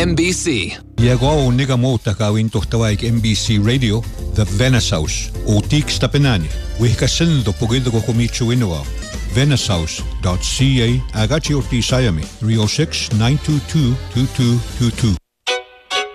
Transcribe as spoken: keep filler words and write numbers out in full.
M B C. Iagao niga mo takawin tohtawaik M B C Radio, The Venice House, o Tiks Tapenani. Wihkasin do pogido ko kumichu inuwa. venice house dot c a agachi orti sayami three oh six, nine two two, two two two two.